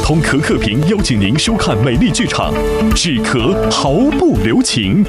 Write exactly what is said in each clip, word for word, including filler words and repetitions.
同可可屏邀请您收看美丽剧场，止咳毫不留情。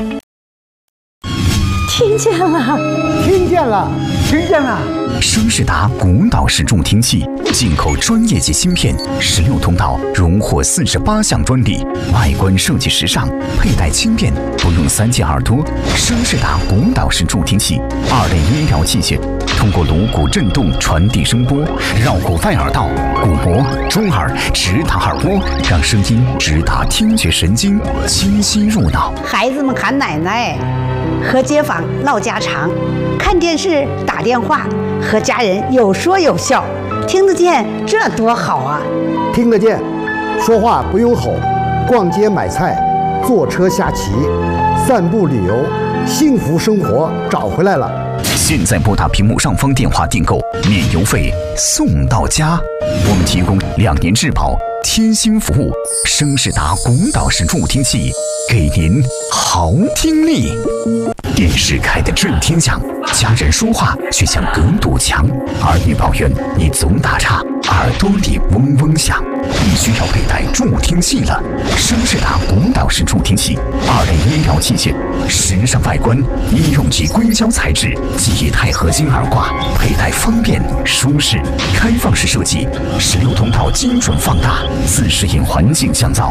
听见了， 听见了，听见了！ 声仕达古导式助听器，进口专业级芯片，十六通道，荣获四十八项专利，外观设计时尚，佩戴轻便，不用三进耳朵。声仕达古导式助听器，二类医疗器械，通过颅骨振动传递声波，绕过外耳道、鼓膜、中耳，直达耳蜗，让声音直达听觉神经，清晰入脑。 孩子们喊奶奶，和街坊唠家常，看电视、打电话，和家人有说有笑，听得见，这多好啊！ 听得见，说话不用吼，逛街买菜，坐车下棋，散步旅游，幸福生活找回来了。 现在拨打屏幕上方电话订购，免邮费送到家。我们提供两年质保，贴心服务。声仕达古导式助听器，给您好听力。电视开得震天响，家人说话却像隔堵墙，儿女抱怨你总打岔，耳朵里嗡嗡响。你需要佩戴助听器了。声仕达古导式助听器，二类医疗器械，时尚外观，医用级硅胶材质，记忆钛合金耳挂，佩戴方便舒适，开放式设计，十六通道精准放大，自适应环境降噪。